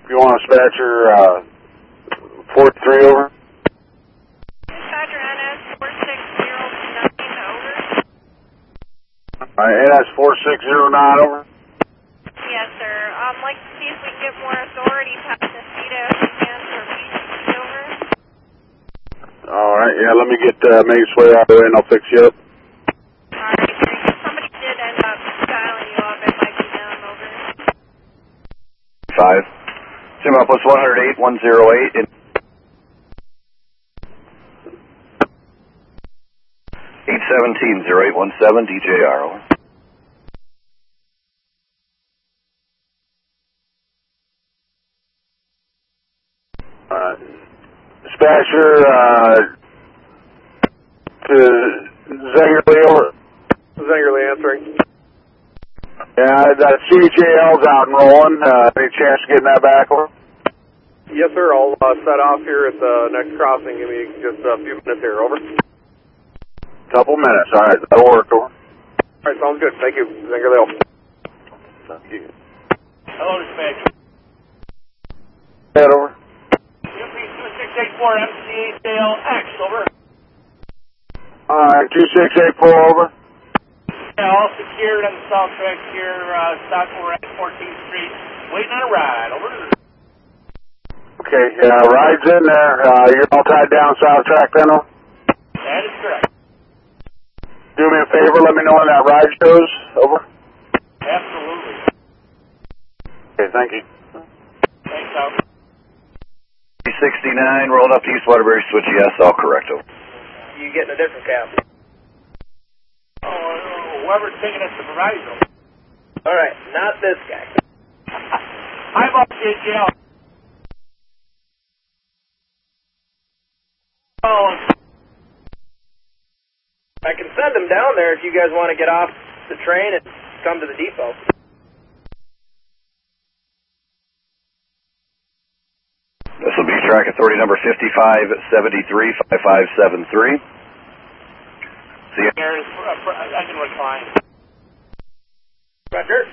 If you want to dispatcher 43 over. Dispatcher NS 4609 over. NS 4609 over. Yes, sir. I'd like to see if we can get more authority past Mosquito if we can for PCC over. Alright, yeah, let me get Meg's way out of the way and I'll fix you up. Alright, somebody did end up dialing you up. It might be them over. 5. Sim Outpost 108, 108. In 817-0817, DJR, over. Dispatcher to Zengerly over. Zengerly answering. Yeah, that CJL's out and rolling. Any chance of getting that back over? Yes, sir. I'll set off here at the next crossing. Give me just a few minutes here. Over. Couple minutes. All right, that'll work. Over. All right, sounds good. Thank you. Zengerly. Thank you. Hello, dispatcher. Head over. UP2684 MCHLX, over. All right, 2684 over. Yeah, all secured on the south track here, south we're at 14th Street, waiting on a ride, over. Okay, ride's in there. You're all tied down south track then, over? That is correct. Do me a favor, let me know when that ride shows. Over. Absolutely. Okay, thank you. Thanks, out. 69, rolling up to East Waterbury, switch yes, all correct, over. You getting a different cap? Whoever's taking us to Proviso. All right, not this guy. I'm up JGL. I can send him down there if you guys want to get off the train and come to the depot. This will be track authority number 5573-5573. See you. I can recline. Roger.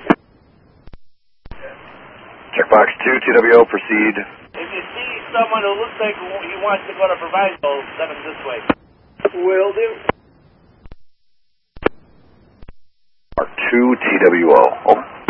Checkbox 2, TWO, proceed. If you see someone who looks like he wants to go to Proviso, send him this way. Will do. Mark 2, TWO. Over.